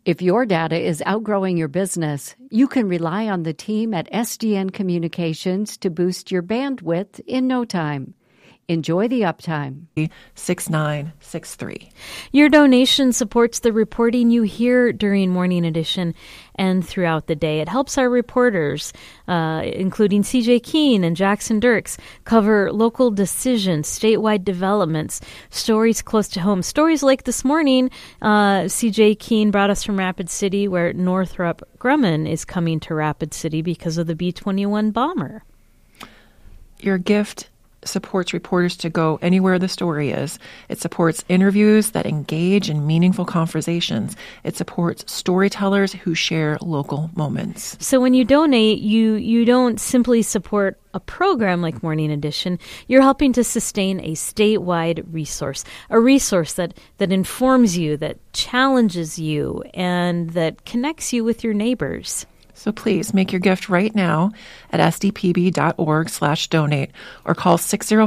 If your data is outgrowing your business, you can rely on the team at SDN Communications to boost your bandwidth in no time. Enjoy the uptime. 6963. Your donation supports the reporting you hear during Morning Edition and throughout the day. It helps our reporters, including CJ Keene and Jackson Dirks, cover local decisions, statewide developments, stories close to home. Stories like this morning, CJ Keene brought us from Rapid City, where Northrop Grumman is coming to Rapid City because of the B-21 bomber. Your gift supports reporters to go anywhere the story is. It supports interviews that engage in meaningful conversations. It supports storytellers who share local moments. So when you donate, you don't simply support a program like Morning Edition. You're helping to sustain a statewide resource, a resource that informs you, that challenges you, and that connects you with your neighbors. So please make your gift right now at sdpb.org/donate or call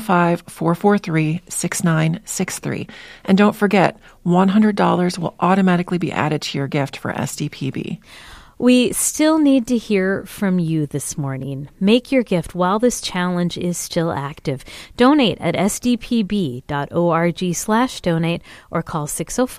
605-443-6963. And don't forget, $100 will automatically be added to your gift for SDPB. We still need to hear from you this morning. Make your gift while this challenge is still active. Donate at sdpb.org/donate or call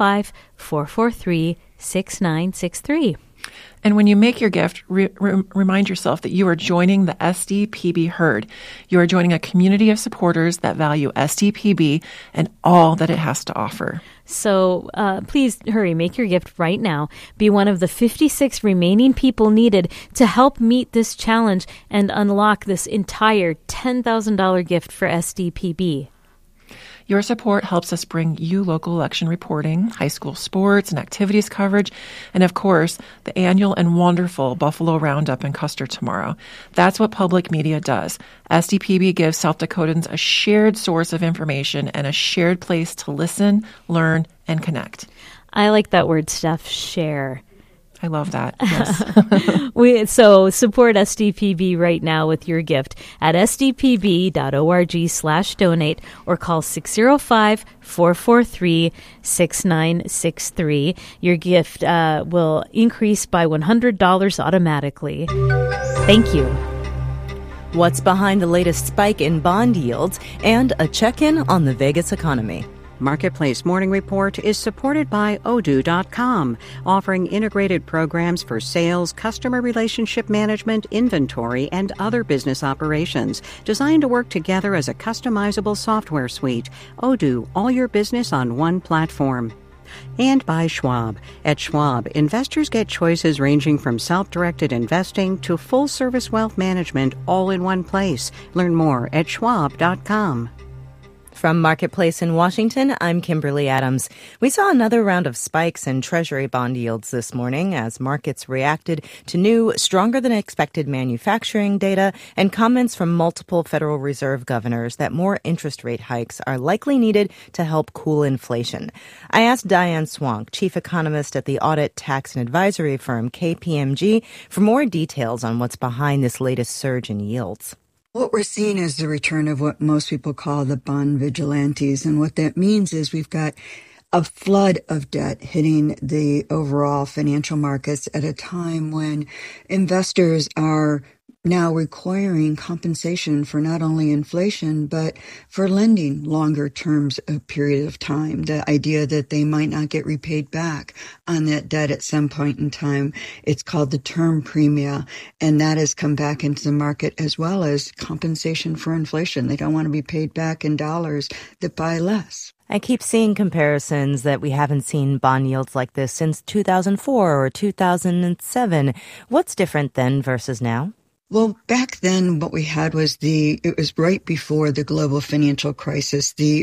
605-443-6963. And when you make your gift, remind yourself that you are joining the SDPB herd. You are joining a community of supporters that value SDPB and all that it has to offer. So please hurry, make your gift right now. Be one of the 56 remaining people needed to help meet this challenge and unlock this entire $10,000 gift for SDPB. Your support helps us bring you local election reporting, high school sports and activities coverage, and of course, the annual and wonderful Buffalo Roundup in Custer tomorrow. That's what public media does. SDPB gives South Dakotans a shared source of information and a shared place to listen, learn, and connect. I like that word, Steph, share. I love that. Yes. So support SDPB right now with your gift at sdpb.org/donate or call 605-443-6963. Your gift will increase by $100 automatically. Thank you. What's behind the latest spike in bond yields and a check-in on the Vegas economy. Marketplace Morning Report is supported by Odoo.com, offering integrated programs for sales, customer relationship management, inventory, and other business operations, designed to work together as a customizable software suite. Odoo, all your business on one platform. And by Schwab. At Schwab, investors get choices ranging from self-directed investing to full-service wealth management all in one place. Learn more at Schwab.com. From Marketplace in Washington, I'm Kimberly Adams. We saw another round of spikes in Treasury bond yields this morning as markets reacted to new, stronger-than-expected manufacturing data and comments from multiple Federal Reserve governors that more interest rate hikes are likely needed to help cool inflation. I asked Diane Swonk, chief economist at the audit, tax, and advisory firm KPMG, for more details on what's behind this latest surge in yields. What we're seeing is the return of what most people call the bond vigilantes. And what that means is we've got a flood of debt hitting the overall financial markets at a time when investors are now requiring compensation for not only inflation, but for lending longer terms of period of time. The idea that they might not get repaid back on that debt at some point in time. It's called the term premia, and that has come back into the market as well as compensation for inflation. They don't want to be paid back in dollars that buy less. I keep seeing comparisons that we haven't seen bond yields like this since 2004 or 2007. What's different then versus now? Well, back then what we had was it was right before the global financial crisis. The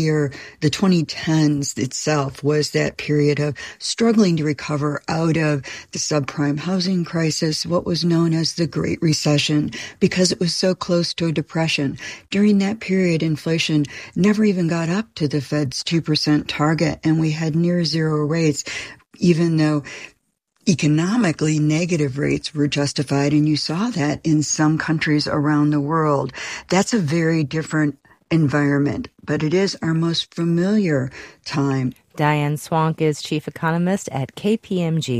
2010s itself was that period of struggling to recover out of the subprime housing crisis, what was known as the Great Recession, because it was so close to a depression. During that period, inflation never even got up to the Fed's 2% target, and we had near zero rates, even though economically negative rates were justified, and you saw that in some countries around the world. That's a very different environment, but it is our most familiar time. Diane Swonk is chief economist at KPMG.